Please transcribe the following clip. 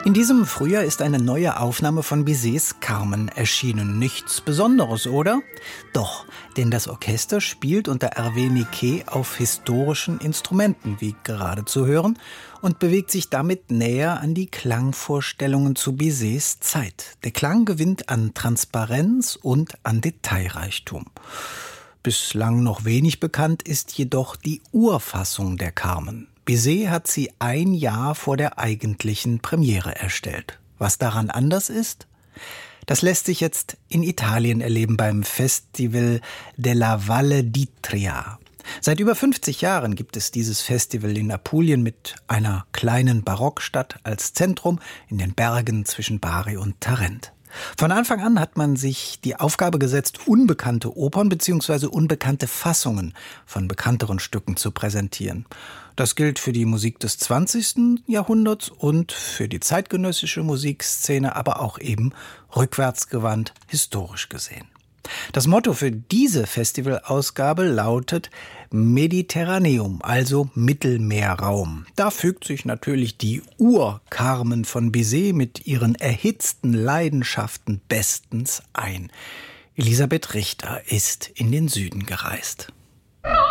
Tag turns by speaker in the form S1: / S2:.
S1: In diesem Frühjahr ist eine neue Aufnahme von Bizets Carmen erschienen. Nichts Besonderes, oder? Doch, denn das Orchester spielt unter Hervé Niquet auf historischen Instrumenten, wie gerade zu hören, und bewegt sich damit näher an die Klangvorstellungen zu Bizets Zeit. Der Klang gewinnt an Transparenz und an Detailreichtum. Bislang noch wenig bekannt ist jedoch die Urfassung der Carmen. Bizet hat sie ein Jahr vor der eigentlichen Premiere erstellt. Was daran anders ist? Das lässt sich jetzt in Italien erleben beim Festival della Valle d'Itria. Seit über 50 Jahren gibt es dieses Festival in Apulien mit einer kleinen Barockstadt als Zentrum in den Bergen zwischen Bari und Tarent. Von Anfang an hat man sich die Aufgabe gesetzt, unbekannte Opern bzw. unbekannte Fassungen von bekannteren Stücken zu präsentieren. Das gilt für die Musik des 20. Jahrhunderts und für die zeitgenössische Musikszene, aber auch eben rückwärtsgewandt, historisch gesehen. Das Motto für diese Festivalausgabe lautet Mediterraneum, also Mittelmeerraum. Da fügt sich natürlich die Ur-Carmen von Bizet mit ihren erhitzten Leidenschaften bestens ein. Elisabeth Richter ist in den Süden gereist.